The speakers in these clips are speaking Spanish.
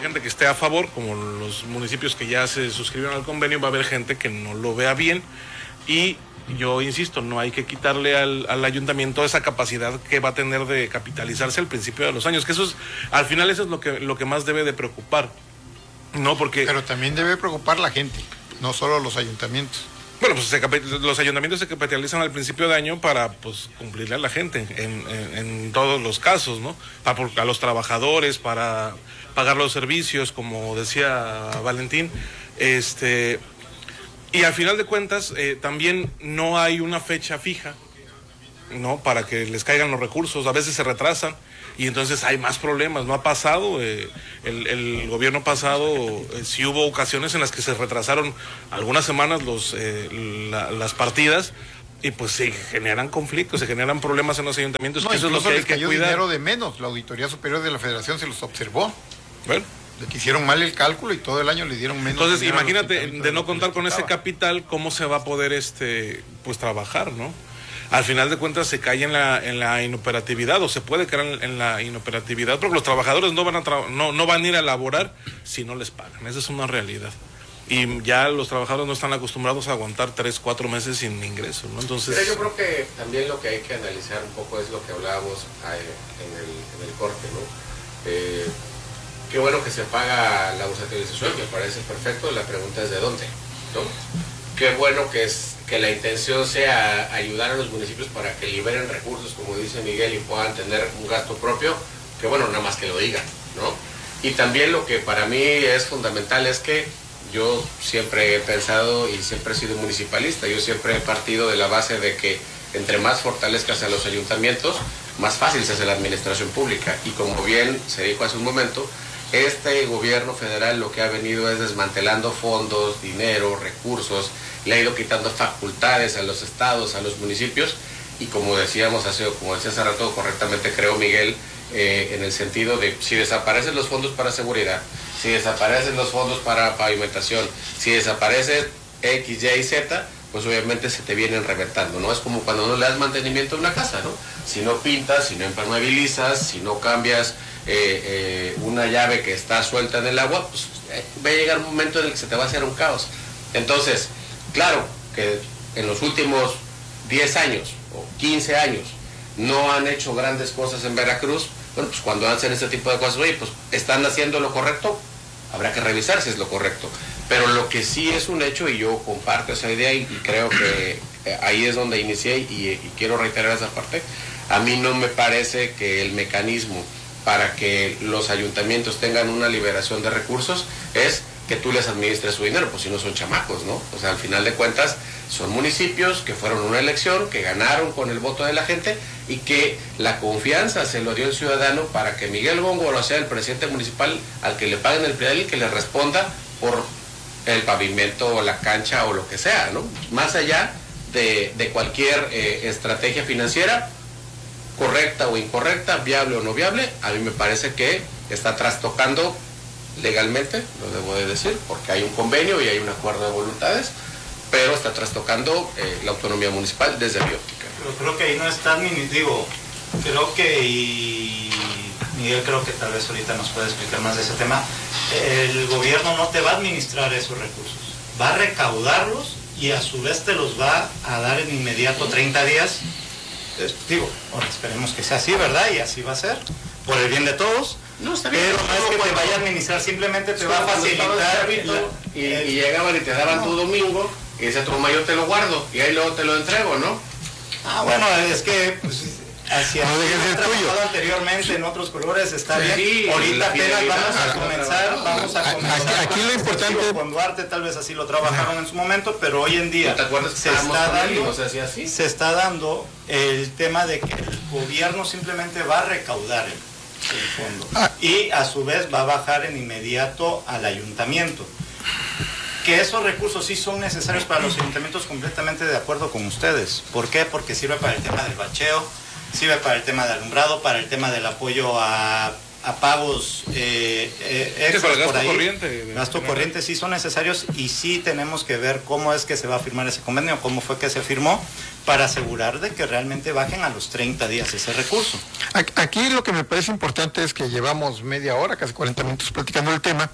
gente que esté a favor, como los municipios que ya se suscribieron al convenio, va a haber gente que no lo vea bien. Y yo insisto, no hay que quitarle al ayuntamiento esa capacidad que va a tener de capitalizarse al principio de los años, que eso es, al final eso es lo que más debe de preocupar, ¿no? Porque... Pero también debe preocupar la gente, no solo los ayuntamientos. Bueno, pues los ayuntamientos se capitalizan al principio de año para, pues, cumplirle a la gente en todos los casos, ¿no? A los trabajadores, para pagar los servicios, como decía Valentín, y al final de cuentas también no hay una fecha fija, ¿no? Para que les caigan los recursos, a veces se retrasan y entonces hay más problemas. No ha pasado, el gobierno pasado sí hubo ocasiones en las que se retrasaron algunas semanas las partidas y pues se generan conflictos, se generan problemas en los ayuntamientos. No, eso es lo que hay que cuidar. Dinero de menos, la Auditoría Superior de la Federación se los observó. Bueno, le hicieron mal el cálculo y todo el año le dieron menos. Entonces imagínate, de no contar con ese capital, cómo se va a poder pues trabajar, ¿no? Al final de cuentas se cae en la inoperatividad, o se puede caer en la inoperatividad, porque los trabajadores no van a ir a laborar si no les pagan. Esa es una realidad. Y ya los trabajadores no están acostumbrados a aguantar 3-4 meses sin ingreso, ¿no? Entonces... Pero yo creo que también lo que hay que analizar un poco es lo que hablábamos en el corte, ¿no? Qué bueno que se paga la bursatilización, me parece perfecto. La pregunta es de dónde, ¿no? Qué bueno que la intención sea ayudar a los municipios para que liberen recursos, como dice Miguel, y puedan tener un gasto propio. Que bueno, nada más que lo digan, ¿no? Y también lo que para mí es fundamental es que yo siempre he pensado y siempre he sido municipalista. Yo siempre he partido de la base de que entre más fortalezcas a los ayuntamientos, más fácil se hace la administración pública. Y como bien se dijo hace un momento, este gobierno federal lo que ha venido es desmantelando fondos, dinero, recursos, le ha ido quitando facultades a los estados, a los municipios, y como decía hace rato correctamente, creo, Miguel, en el sentido de si desaparecen los fondos para seguridad, si desaparecen los fondos para pavimentación, si desaparece X, Y, Z, pues obviamente se te vienen reventando, ¿no? Es como cuando no le das mantenimiento a una casa, ¿no? Si no pintas, si no impermeabilizas, si no cambias una llave que está suelta en el agua, pues va a llegar un momento en el que se te va a hacer un caos. Entonces, claro que en los últimos 10 años o 15 años no han hecho grandes cosas en Veracruz. Bueno, pues cuando hacen este tipo de cosas, oye, pues están haciendo lo correcto, habrá que revisar si es lo correcto. Pero lo que sí es un hecho, y yo comparto esa idea y creo que ahí es donde inicié y quiero reiterar esa parte, a mí no me parece que el mecanismo para que los ayuntamientos tengan una liberación de recursos es que tú les administres su dinero, pues si no son chamacos, ¿no? O sea, al final de cuentas son municipios que fueron una elección, que ganaron con el voto de la gente y que la confianza se lo dio el ciudadano para que Miguel Góngora sea el presidente municipal al que le paguen el predial y que le responda por el pavimento o la cancha o lo que sea, ¿no? Más allá de cualquier estrategia financiera, correcta o incorrecta, viable o no viable, a mí me parece que está trastocando legalmente, lo debo de decir, porque hay un convenio y hay un acuerdo de voluntades, pero está trastocando la autonomía municipal desde mi óptica. Pero creo que ahí no está, creo que, y Miguel creo que tal vez ahorita nos puede explicar más de ese tema, el gobierno no te va a administrar esos recursos, va a recaudarlos y a su vez te los va a dar en inmediato 30 días. Bueno, esperemos que sea así, ¿verdad? Y así va a ser, por el bien de todos. No, está bien. Pero no es que te vaya a administrar, simplemente te va a facilitar. Y llegaban y te daban tu domingo, y ese tu mamá yo te lo guardo, y ahí luego te lo entrego, ¿no? Ah, bueno, es que pues, hacia trabajado anteriormente en otros colores está bien. Sí, ahorita apenas vamos a comenzar. Aquí lo importante con Duarte tal vez así lo trabajaron en su momento, pero hoy en día ¿te acuerdas que se está dando el tema de que el gobierno simplemente va a recaudar el fondo y a su vez va a bajar en inmediato al ayuntamiento. Que esos recursos sí son necesarios para los ayuntamientos, completamente de acuerdo con ustedes. ¿Por qué? Porque sirve para el tema del bacheo, sirve para el tema de alumbrado, para el tema del apoyo a pagos extras para el gasto por ahí. corriente. Gasto corriente sí son necesarios y sí tenemos que ver cómo es que se va a firmar ese convenio, cómo fue que se firmó, para asegurar de que realmente bajen a los 30 días ese recurso. Aquí lo que me parece importante es que llevamos media hora, casi 40 minutos platicando el tema,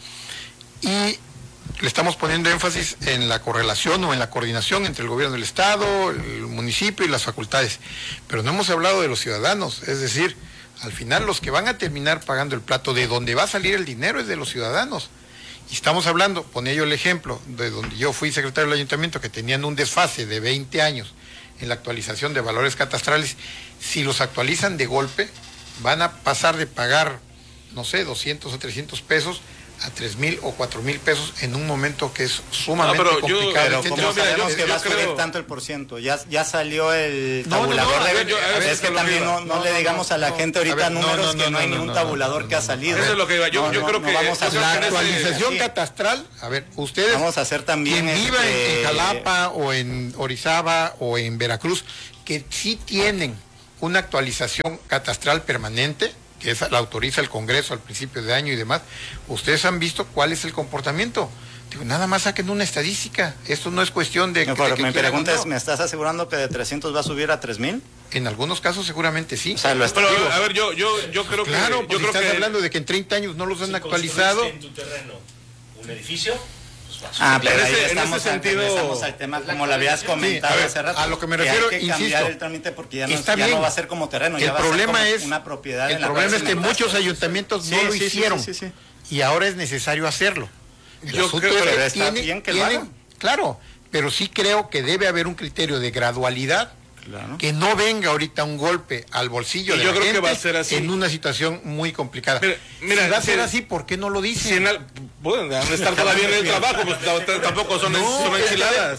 y le estamos poniendo énfasis en la correlación o en la coordinación entre el gobierno del Estado, el municipio y las facultades. Pero no hemos hablado de los ciudadanos, es decir, al final los que van a terminar pagando el plato, de donde va a salir el dinero, es de los ciudadanos. Y estamos hablando, ponía yo el ejemplo, de donde yo fui secretario del ayuntamiento, que tenían un desfase de 20 años en la actualización de valores catastrales. Si los actualizan de golpe, van a pasar de pagar, no sé, 200 o 300 pesos a 3,000 o 4,000 pesos en un momento que es sumamente complicado. Pero como sabemos que va a subir tanto el porciento, ya salió el tabulador es que también no le digamos a la gente ahorita números que no hay ningún tabulador que ha salido. Eso es lo que iba. Yo creo que vamos a la actualización catastral, a ver, ustedes vamos a hacer también quien viva en Jalapa o en Orizaba o en Veracruz, que sí tienen una actualización catastral permanente, que esa la autoriza el Congreso al principio de año y demás, ustedes han visto cuál es el comportamiento. Digo, nada más saquen una estadística. Esto no es cuestión de... pero mi pregunta es, ¿me estás asegurando que de 300 va a subir a 3,000? En algunos casos seguramente sí. O sea, pero, a ver, yo creo que... Claro, yo creo estás que hablando de que en 30 años no los han actualizado. En tu terreno un edificio... pero ahí en ese sentido, regresamos al tema, como lo habías comentado hace rato. A lo que me refiero, hay que insisto, cambiar el trámite porque ya está no bien. va a ser como terreno, ya El va a ser problema como es una propiedad. El problema es que muchos ayuntamientos no lo hicieron y ahora es necesario hacerlo. Yo creo que está bien que lo hagan. Claro, pero sí creo que debe haber un criterio de gradualidad. Claro. Que no venga ahorita un golpe al bolsillo de la gente, que va a ser así en una situación muy complicada. Mira, si va a ser así, ¿por qué no lo dicen? Pueden estar todavía en el trabajo, pues tampoco son enchiladas.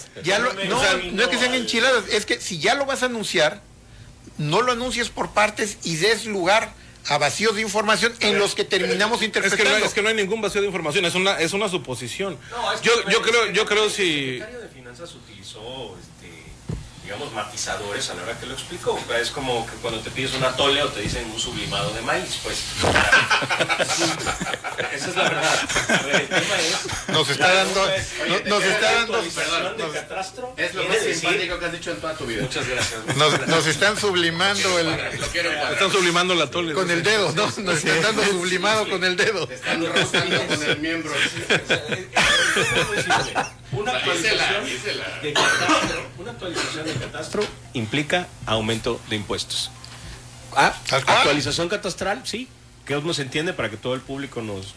No es que sean enchiladas, es que si ya lo vas a anunciar, no lo anuncies por partes y des lugar a vacíos de información en los que terminamos interpretando. Es que no hay ningún vacío de información, es una suposición. No, yo creo si... El secretario de Finanzas utilizó digamos, matizadores a la hora que lo explicó. Es como que cuando te pides un atole o te dicen un sublimado de maíz, pues. Esa es la verdad. A ver, el tema es... Nos está dando... Es lo más simpático que has dicho en toda tu vida. Muchas gracias. Nos están sublimando Están sublimando el atole. Con el dedo, ¿no? Nos están dando sublimado con el dedo. Te están rozando con el miembro. Una actualización de catastro implica aumento de impuestos. Actualización catastral, sí, que uno se entiende para que todo el público nos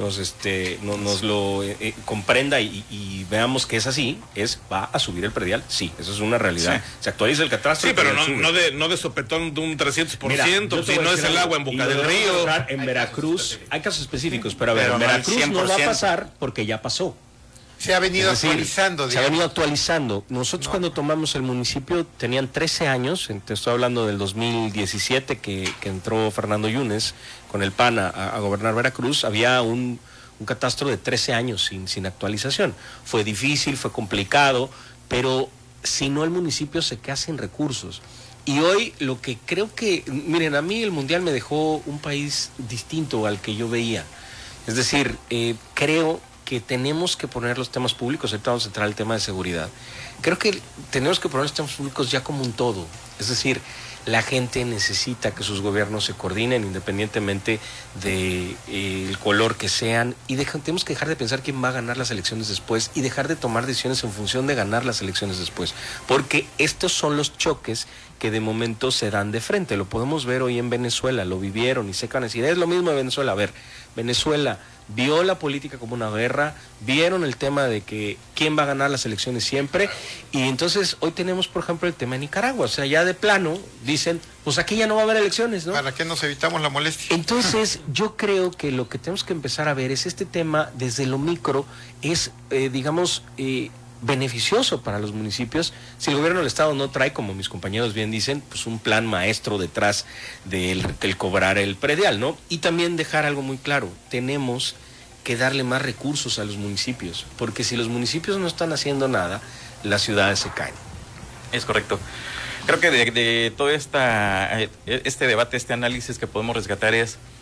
lo comprenda y veamos que es así, va a subir el predial, sí, eso es una realidad. Sí. Se actualiza el catastro. Sí, pero no de sopetón de un 300%, si no es el agua en Boca del Río. En Veracruz, hay casos específicos, pero a ver, en Veracruz no va a pasar porque ya pasó. Se ha venido actualizando. Se ha venido actualizando. Nosotros cuando tomamos el municipio tenían 13 años, te estoy hablando del 2017 que entró Fernando Yunes con el PAN a gobernar Veracruz, había un catastro de 13 años sin actualización. Fue difícil, fue complicado, pero si no el municipio se queda sin recursos. Y hoy lo que creo que, miren, a mí el Mundial me dejó un país distinto al que yo veía. Es decir, creo que tenemos que poner los temas públicos, ahorita vamos a entrar al tema de seguridad. Creo que tenemos que poner los temas públicos ya como un todo. Es decir, la gente necesita que sus gobiernos se coordinen independientemente del color que sean y tenemos que dejar de pensar quién va a ganar las elecciones después y dejar de tomar decisiones en función de ganar las elecciones después. Porque estos son los choques que de momento se dan de frente. Lo podemos ver hoy en Venezuela, lo vivieron y se van a decir, es lo mismo de Venezuela. A ver, Venezuela vio la política como una guerra, vieron el tema de que quién va a ganar las elecciones siempre, y entonces hoy tenemos, por ejemplo, el tema de Nicaragua, o sea, ya de plano dicen, pues aquí ya no va a haber elecciones, ¿no? ¿Para qué nos evitamos la molestia? Entonces, yo creo que lo que tenemos que empezar a ver es este tema desde lo micro, es, beneficioso para los municipios si el gobierno del estado no trae, como mis compañeros bien dicen, pues un plan maestro detrás del cobrar el predial, ¿no? Y también dejar algo muy claro, tenemos que darle más recursos a los municipios, porque si los municipios no están haciendo nada, las ciudades se caen. Es correcto. Creo que de todo este debate, este análisis que podemos rescatar es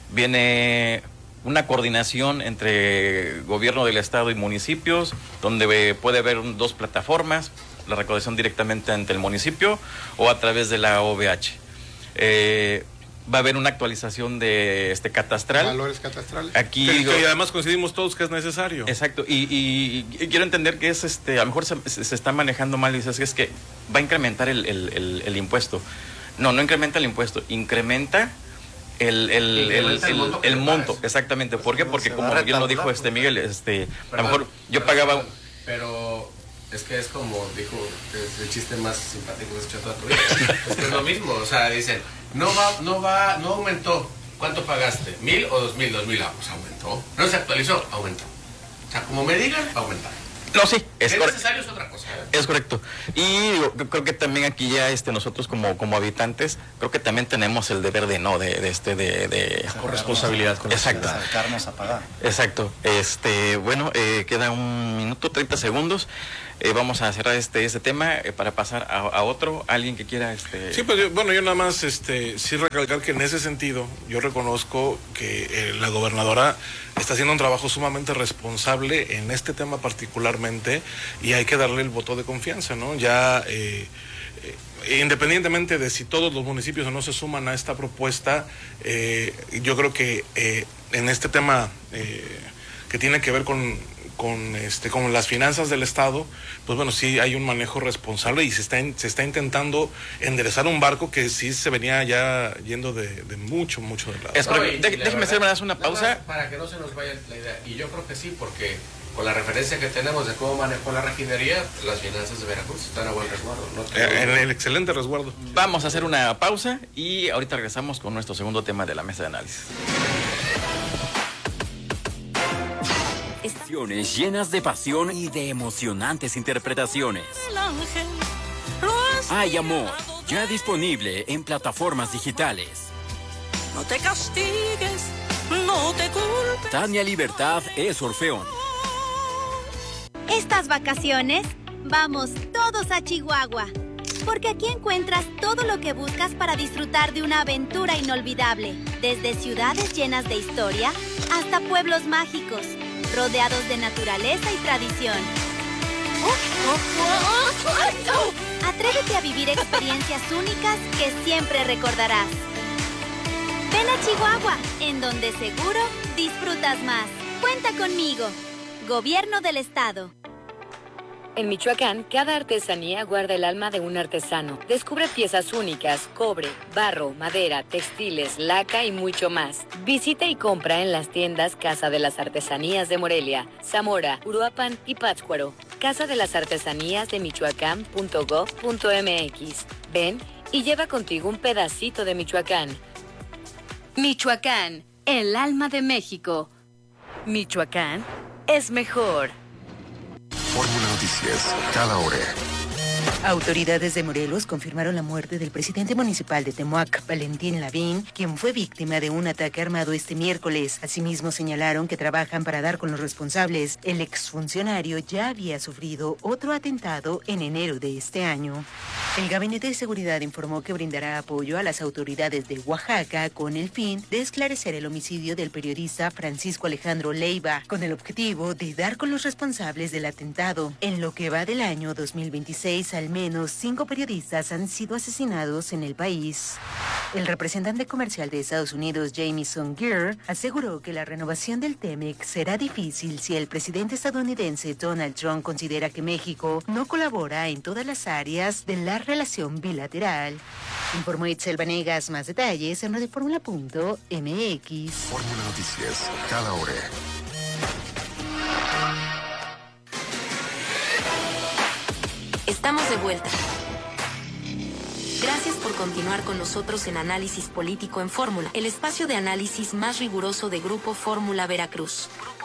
Viene una coordinación entre gobierno del estado y municipios, donde puede haber dos plataformas, la recaudación directamente ante el municipio o a través de la OVH. Va a haber una actualización de catastral. Valores catastrales. Aquí que además coincidimos todos que es necesario. Exacto, y quiero entender que es a lo mejor se está manejando mal, y dices que es que va a incrementar el impuesto. No incrementa el impuesto, incrementa el monto, exactamente. ¿Por qué? Porque como bien lo dijo Miguel, a lo mejor yo pagaba. Pero es que es como dijo, es el chiste más simpático que has hecho toda tu vida. Es que es lo mismo, o sea, dicen, no aumentó. ¿Cuánto pagaste? ¿1,000 o 2,000? 2,000, pues aumentó. No se actualizó, aumentó. O sea, como me digan, aumentar. No, sí, es necesario, es otra cosa. Es correcto. Y digo, creo que también aquí ya nosotros como habitantes, creo que también tenemos el deber de corresponsabilidad con exacto. Acercarnos a pagar. Exacto. Bueno, queda 1 minuto 30 segundos. Vamos a cerrar este tema para pasar a otro. ¿Alguien que quiera Sí, pues yo nada más sí recalcar que en ese sentido yo reconozco que la gobernadora está haciendo un trabajo sumamente responsable en este tema particularmente, y hay que darle el voto de confianza, ¿no? Ya independientemente de si todos los municipios o no se suman a esta propuesta, yo creo que en este tema que tiene que ver con las finanzas del Estado, pues bueno, sí hay un manejo responsable y se está intentando enderezar un barco que sí se venía ya yendo de mucho de lado. Déjeme hacer una pausa. Para que no se nos vaya la idea. Y yo creo que sí, porque con la referencia que tenemos de cómo manejó la refinería, las finanzas de Veracruz están a buen resguardo. En el excelente resguardo. Vamos a hacer una pausa y ahorita regresamos con nuestro segundo tema de la mesa de análisis. Estaciones llenas de pasión y de emocionantes interpretaciones. Hay amor, ya disponible en plataformas digitales. No te castigues, no te culpes. Tania Libertad es Orfeón. Estas vacaciones, vamos todos a Chihuahua, porque aquí encuentras todo lo que buscas para disfrutar de una aventura inolvidable, desde ciudades llenas de historia hasta pueblos mágicos, rodeados de naturaleza y tradición. Atrévete a vivir experiencias únicas que siempre recordarás. Ven a Chihuahua, en donde seguro disfrutas más. Cuenta conmigo. Gobierno del Estado. En Michoacán, cada artesanía guarda el alma de un artesano. Descubre piezas únicas, cobre, barro, madera, textiles, laca y mucho más. Visita y compra en las tiendas Casa de las Artesanías de Morelia, Zamora, Uruapan y Pátzcuaro. Casa de las Artesanías de Michoacán.gov.mx. Ven y lleva contigo un pedacito de Michoacán. Michoacán, el alma de México. Michoacán es mejor. Fórmula Noticias, cada hora. Autoridades de Morelos confirmaron la muerte del presidente municipal de Temoac, Valentín Lavín, quien fue víctima de un ataque armado este miércoles. Asimismo, señalaron que trabajan para dar con los responsables. El exfuncionario ya había sufrido otro atentado en enero de este año. El Gabinete de Seguridad informó que brindará apoyo a las autoridades de Oaxaca con el fin de esclarecer el homicidio del periodista Francisco Alejandro Leiva, con el objetivo de dar con los responsables del atentado. En lo que va del año 2026, al menos 5 periodistas han sido asesinados en el país. El representante comercial de Estados Unidos, Jamieson Greer, aseguró que la renovación del TEMEC será difícil si el presidente estadounidense Donald Trump considera que México no colabora en todas las áreas de la relación bilateral. Informó Itzel Vanegas. Más detalles en radioformula.mx. Fórmula Noticias, cada hora. Estamos de vuelta. Gracias por continuar con nosotros en Análisis Político en Fórmula, el espacio de análisis más riguroso de Grupo Fórmula Veracruz.